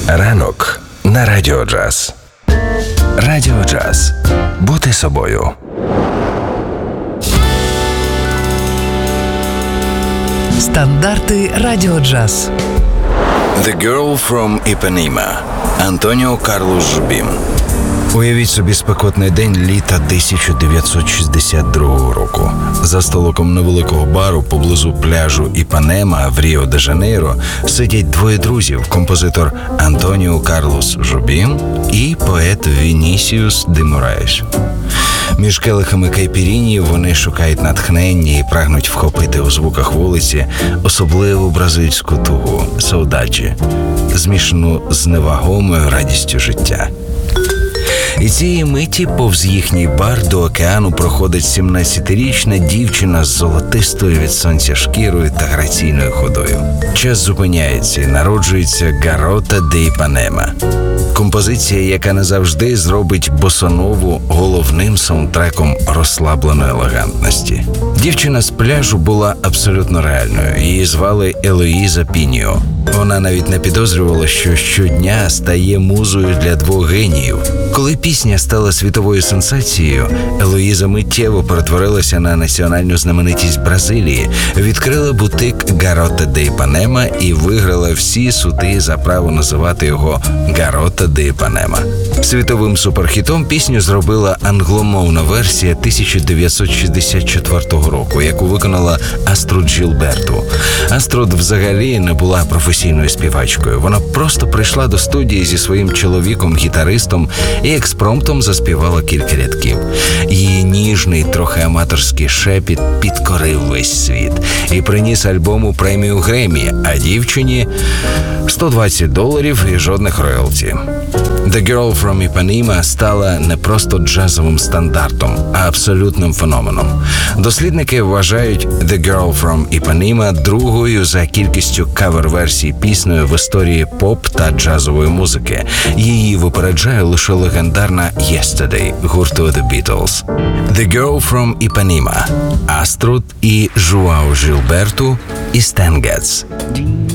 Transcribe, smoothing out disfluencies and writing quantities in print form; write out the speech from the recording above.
Ранок на Радіо Джаз. Радіо Джаз. Бути собою. Стандарти Радіо Джаз. The Girl from Ipanema. Антоніо Карлос Жубім. Уявіть собі спекотний день літа 1962 року. За столиком невеликого бару поблизу пляжу Іпанема в Ріо-де-Жанейро сидять двоє друзів – композитор Антоніо Карлос Жубім і поет Вінісіус де Мораєс. Між келихами кайпіріні вони шукають натхнення і прагнуть вхопити у звуках вулиці особливу бразильську тугу – саудаджі, змішану з невагомою радістю життя. І цієї миті повз їхній бар до океану проходить 17-річна дівчина з золотистою від сонця шкірою та граційною ходою. Час зупиняється і народжується «Гарота де Іпанема». Композиція, яка назавжди зробить босанову головним саундтреком розслабленої елегантності. Дівчина з пляжу була абсолютно реальною. Її звали Елоїза Піньо. Вона навіть не підозрювала, що щодня стає музою для двох геніїв. Коли пісня стала світовою сенсацією, Елоїза миттєво перетворилася на національну знаменитість Бразилії, відкрила бутик «Гарота де Іпанема» і виграла всі суди за право називати його «Гарота де Іпанема». Світовим суперхітом пісню зробила англомовна версія 1964 року, яку виконала Аструд Джілберту. Аструд взагалі не була професійною співачкою. Вона просто прийшла до студії зі своїм чоловіком-гітаристом і експромтом заспівала кілька рядків. Її ніжний, трохи аматорський шепіт підкорив весь світ і приніс альбому премію Греммі, а дівчині $120 і жодних роялті. The Girl from Ipanema стала не просто джазовим стандартом, а абсолютним феноменом. Дослідники вважають The Girl from Ipanema другою за кількістю кавер-версій піснею в історії поп та джазової музики. Її випереджає лише легендарна Yesterday гурту The Beatles. The Girl from Ipanema, Аструд і Жуао Жілберту і Стен Гетц.